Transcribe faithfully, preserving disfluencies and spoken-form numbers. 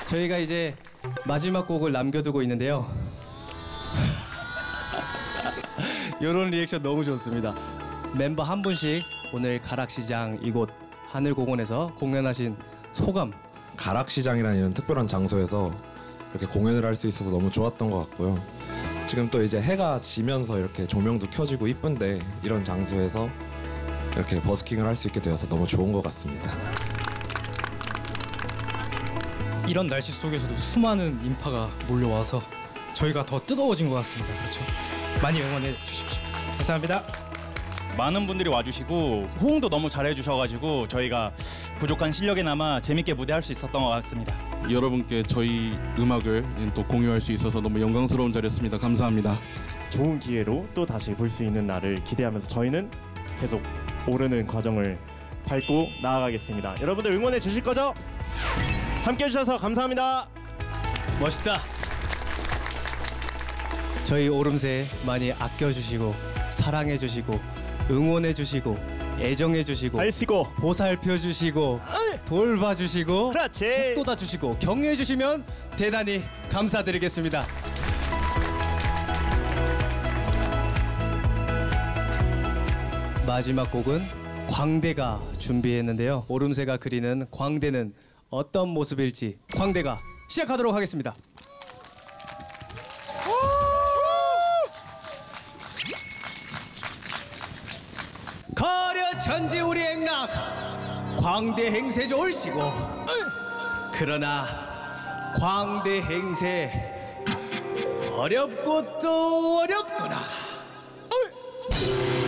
저희가 이제 마지막 곡을 남겨두고 있는데요. 이런 리액션 너무 좋습니다. 멤버 한 분씩 오늘 가락시장 이곳 하늘공원에서 공연하신 소감. 가락시장이라는 이런 특별한 장소에서 이렇게 공연을 할 수 있어서 너무 좋았던 것 같고요. 지금 또 이제 해가 지면서 이렇게 조명도 켜지고 이쁜데 이런 장소에서 이렇게 버스킹을 할 수 있게 되어서 너무 좋은 것 같습니다. 이런 날씨 속에서도 수많은 인파가 몰려와서 저희가 더 뜨거워진 것 같습니다. 그렇죠? 많이 응원해 주십시오. 감사합니다. 많은 분들이 와주시고 호응도 너무 잘해주셔가지고 저희가 부족한 실력에나마 재밌게 무대할 수 있었던 것 같습니다. 여러분께 저희 음악을 또 공유할 수 있어서 너무 영광스러운 자리였습니다. 감사합니다. 좋은 기회로 또 다시 볼 수 있는 날을 기대하면서 저희는 계속 오르는 과정을 밟고 나아가겠습니다. 여러분들 응원해 주실 거죠? 함께 해주셔서 감사합니다. 멋있다. 저희 오름새 많이 아껴주시고 사랑해주시고 응원해주시고 애정해주시고 알시고 보살펴주시고 돌봐주시고 그렇지. 돋아주시고 격려해주시면 대단히 감사드리겠습니다. 마지막 곡은 광대가 준비했는데요. 오름새가 그리는 광대는 어떤 모습일지 광대가 시작하도록 하겠습니다. 거려 천지 우리 행락 광대 행세 좋을시고 그러나 광대 행세 어렵고 또 어렵구나.